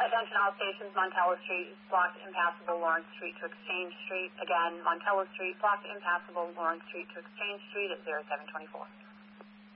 Attention all stations, Montello Street is blocked, impassable, Lawrence Street to Exchange Street. Again, Montello Street, blocked, impassable, Lawrence Street to Exchange Street at 0724.